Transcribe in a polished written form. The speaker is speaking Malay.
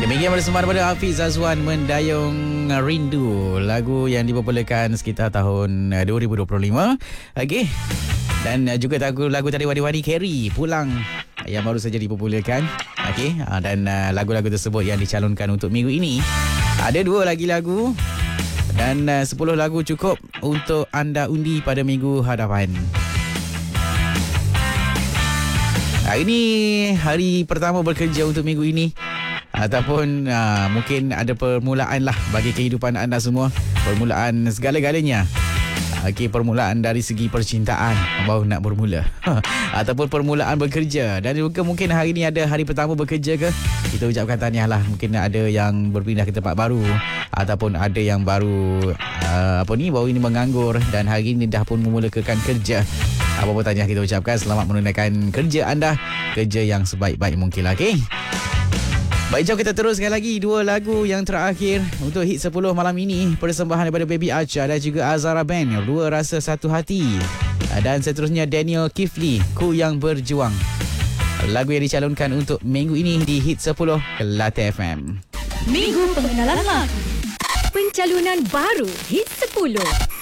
Demikian bersama daripada Hafiz Azwan, Mendayung Rindu, lagu yang dipopularkan sekitar tahun 2025. Okey. Dan juga lagu tadi Wadi-Wadi Carey Pulang yang baru saja dipopularkan. Okey. Dan lagu-lagu tersebut yang dicalonkan untuk minggu ini. Ada 2 lagi lagu dan 10 lagu cukup untuk anda undi pada minggu hadapan. Hari ini hari pertama bekerja untuk minggu ini, ataupun mungkin ada permulaan lah bagi kehidupan anda semua. Permulaan segala-galanya. Okey, permulaan dari segi percintaan baru nak bermula. Ataupun permulaan bekerja. Dan juga mungkin hari ini ada hari pertama bekerja ke, kita ucapkan tahniah lah. Mungkin ada yang berpindah ke tempat baru, ataupun ada yang baru baru ini menganggur dan hari ini dah pun memulakan kerja. Apa-apa tahniah kita ucapkan, selamat menunaikan kerja anda, kerja yang sebaik-baik mungkin lah. Okey. Baik, jom kita teruskan lagi 2 lagu yang terakhir untuk hit 10 malam ini. Persembahan daripada Baby Archa dan juga Azara Band, 2 Rasa Satu Hati. Dan seterusnya Daniel Kifli, Ku Yang Berjuang. Lagu yang dicalonkan untuk minggu ini di hit 10 Kelate FM. Minggu Pengenalan Lagu. Pencalonan baru hit 10.